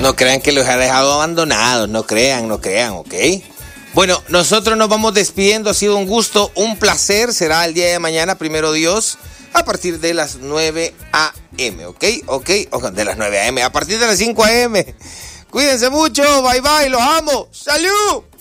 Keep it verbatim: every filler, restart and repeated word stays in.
No crean que los ha dejado abandonados, no crean, no crean, ¿ok? Bueno, nosotros nos vamos despidiendo, ha sido un gusto, un placer, será el día de mañana, primero Dios, a partir de las nueve a eme, ¿ok? ¿Ok? De las nueve a eme, a partir de las cinco a eme. Cuídense mucho, bye bye, los amo, ¡salud!